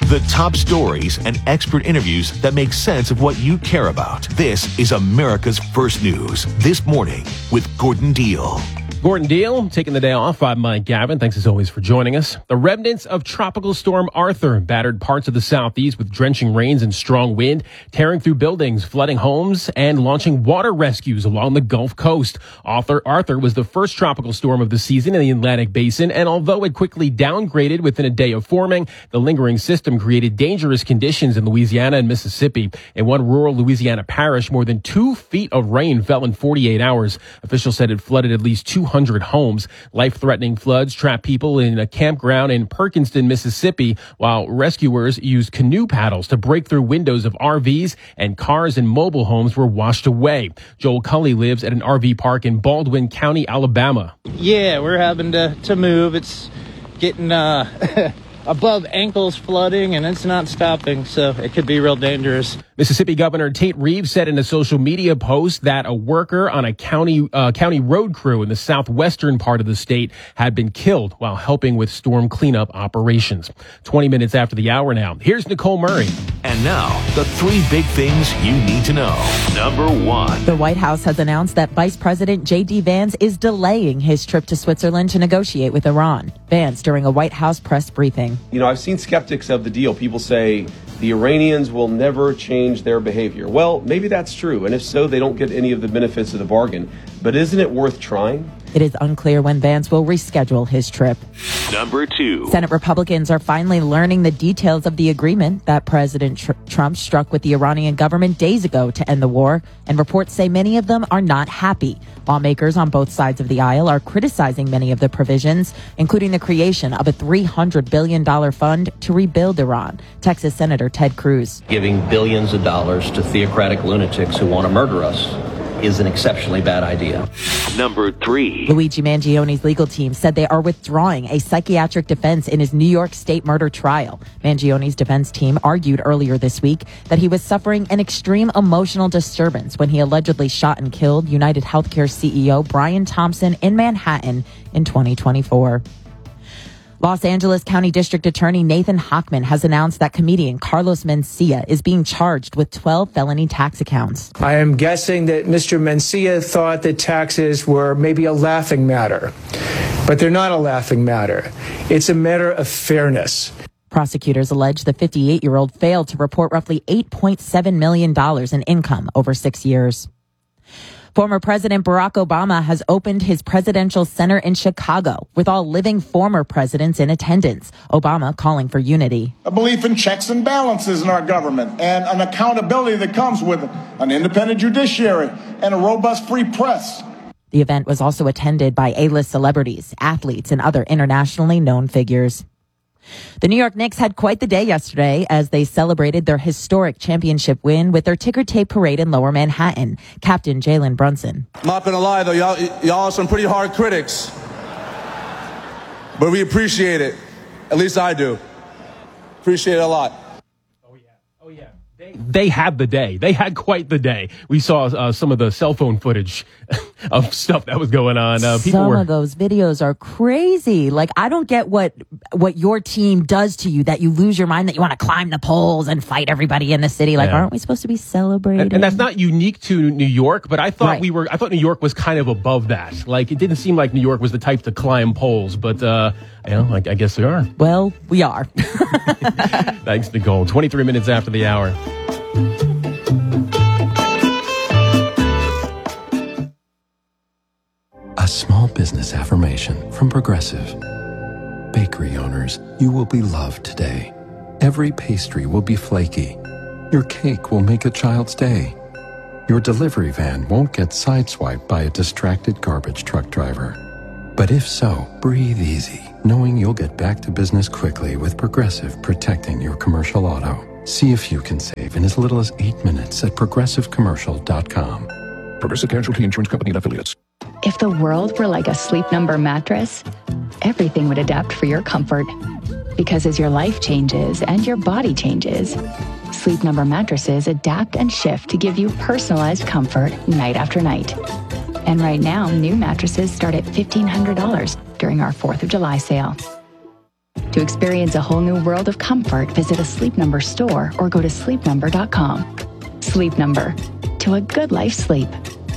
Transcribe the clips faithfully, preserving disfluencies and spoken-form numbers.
The top stories and expert interviews that make sense of what you care about. This is America's First News This Morning with Gordon Deal. Gordon Deal, taking the day off. I'm Mike Gavin. Thanks as always for joining us. The remnants of Tropical Storm Arthur battered parts of the southeast with drenching rains and strong wind, tearing through buildings, flooding homes, and launching water rescues along the Gulf Coast. Arthur, Arthur was the first tropical storm of the season in the Atlantic Basin, and although it quickly downgraded within a day of forming, the lingering system created dangerous conditions in Louisiana and Mississippi. In one rural Louisiana parish, more than two feet of rain fell in forty-eight hours. Officials said it flooded at least two hundred homes. Life-threatening floods trapped people in a campground in Perkinston, Mississippi, while rescuers used canoe paddles to break through windows of R Vs, and cars and mobile homes were washed away. Joel Cully lives at an R V park in Baldwin County, Alabama. Yeah, we're having to, to move. It's getting uh, above ankles flooding, and it's not stopping, so it could be real dangerous. Mississippi Governor Tate Reeves said in a social media post that a worker on a county uh, county road crew in the southwestern part of the state had been killed while helping with storm cleanup operations. twenty minutes after the hour now, here's Nicole Murray. And now, the three big things you need to know. Number one. The White House has announced that Vice President J D. Vance is delaying his trip to Switzerland to negotiate with Iran. Vance during a White House press briefing. You know, I've seen skeptics of the deal. People say the Iranians will never change their behavior. Well, maybe that's true. And if so, they don't get any of the benefits of the bargain. But isn't it worth trying? It is unclear when Vance will reschedule his trip. Number two. Senate Republicans are finally learning the details of the agreement that President Tr- Trump struck with the Iranian government days ago to end the war, and reports say many of them are not happy. Lawmakers on both sides of the aisle are criticizing many of the provisions, including the creation of a three hundred billion dollars fund to rebuild Iran. Texas Senator Ted Cruz. Giving billions of dollars to theocratic lunatics who want to murder us is an exceptionally bad idea. Number three. Luigi Mangioni's legal team said they are withdrawing a psychiatric defense in his New York State murder trial. Mangioni's defense team argued earlier this week that he was suffering an extreme emotional disturbance when he allegedly shot and killed United Healthcare C E O Brian Thompson in Manhattan in twenty twenty-four. Los Angeles County District Attorney Nathan Hochman has announced that comedian Carlos Mencia is being charged with twelve felony tax accounts. I am guessing that Mister Mencia thought that taxes were maybe a laughing matter, but they're not a laughing matter. It's a matter of fairness. Prosecutors allege the fifty-eight-year-old failed to report roughly eight point seven million dollars in income over six years. Former President Barack Obama has opened his presidential center in Chicago with all living former presidents in attendance. Obama calling for unity. A belief in checks and balances in our government and an accountability that comes with an independent judiciary and a robust free press. The event was also attended by A-list celebrities, athletes, and other internationally known figures. The New York Knicks had quite the day yesterday as they celebrated their historic championship win with their ticker tape parade in Lower Manhattan. Captain Jalen Brunson. I'm not going to lie, though. Y'all, y'all are some pretty hard critics. But we appreciate it. At least I do. Appreciate it a lot. Oh, yeah. Oh, yeah. They, they had the day. They had quite the day. We saw uh, some of the cell phone footage of stuff that was going on. Uh, people some were... of those videos are crazy. Like, I don't get what what your team does to you, that you lose your mind, that you want to climb the poles and fight everybody in the city. Like, yeah. Aren't we supposed to be celebrating? And, and that's not unique to New York, but I thought right. we were. I thought New York was kind of above that. Like, it didn't seem like New York was the type to climb poles, but uh, you know, I, I guess we are. Well, we are. Thanks, Nicole. twenty-three minutes after the hour. A small business affirmation from Progressive. Bakery owners, you will be loved today. Every pastry will be flaky. Your cake will make a child's day. Your delivery van won't get sideswiped by a distracted garbage truck driver. But if so, breathe easy, knowing you'll get back to business quickly with Progressive protecting your commercial auto. See if you can save in as little as eight minutes at progressive commercial dot com. Progressive Casualty Insurance Company and Affiliates. If the world were like a Sleep Number mattress, everything would adapt for your comfort. Because as your life changes and your body changes, Sleep Number mattresses adapt and shift to give you personalized comfort night after night. And right now, new mattresses start at fifteen hundred dollars during our fourth of July sale. To experience a whole new world of comfort, visit a Sleep Number store or go to sleep number dot com. Sleep Number, to a good life sleep.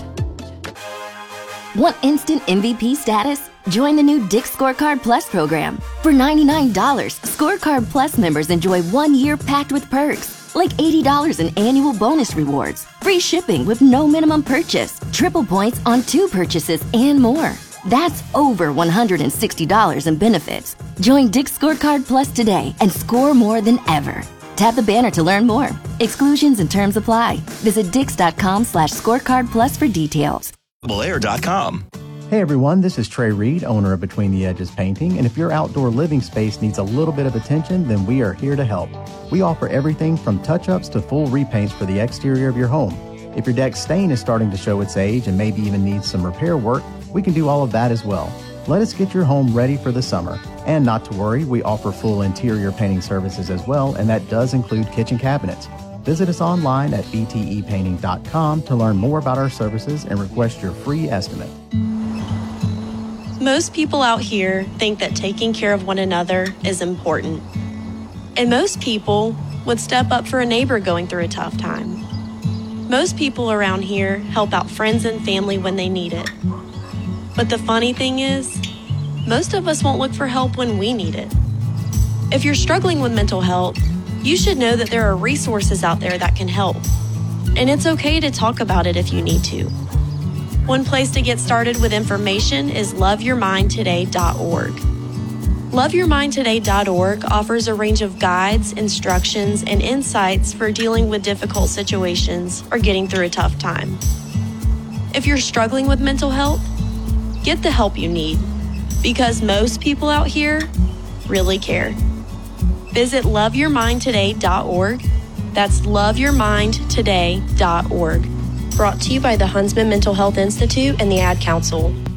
Want instant M V P status? Join the new Dick's Scorecard Plus program. For ninety-nine dollars, Scorecard Plus members enjoy one year packed with perks, like eighty dollars in annual bonus rewards, free shipping with no minimum purchase, triple points on two purchases, and more. That's over one hundred sixty dollars in benefits. Join Dick's Scorecard Plus today and score more than ever. Tap the banner to learn more. Exclusions and terms apply. Visit dix.com slash scorecard plus for details. air dot com. Hey everyone, this is Trey Reed, owner of Between the Edges Painting, and if your outdoor living space needs a little bit of attention, then we are here to help. We offer everything from touch-ups to full repaints for the exterior of your home. If your deck stain is starting to show its age and maybe even needs some repair work, we can do all of that as well. Let us get your home ready for the summer. And not to worry, we offer full interior painting services as well, and that does include kitchen cabinets. Visit us online at b t e painting dot com to learn more about our services and request your free estimate. Most people out here think that taking care of one another is important. And most people would step up for a neighbor going through a tough time. Most people around here help out friends and family when they need it. But the funny thing is, most of us won't look for help when we need it. If you're struggling with mental health, you should know that there are resources out there that can help. And it's okay to talk about it if you need to. One place to get started with information is love your mind today dot org. love your mind today dot org offers a range of guides, instructions, and insights for dealing with difficult situations or getting through a tough time. If you're struggling with mental health, get the help you need, because most people out here really care. Visit love your mind today dot org. That's love your mind today dot org. Brought to you by the Huntsman Mental Health Institute and the Ad Council.